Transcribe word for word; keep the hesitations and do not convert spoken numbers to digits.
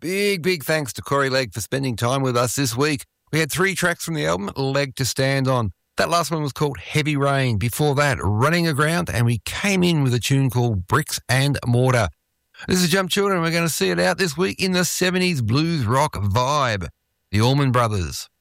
Big, big thanks to Corey Legg for spending time with us this week. We had three tracks from the album, Leg to Stand On. That last one was called Heavy Rain. Before that, Running Aground, and we came in with a tune called Bricks and Mortar. This is Jump Children, and we're going to see it out this week in the seventies blues rock vibe. The Allman Brothers.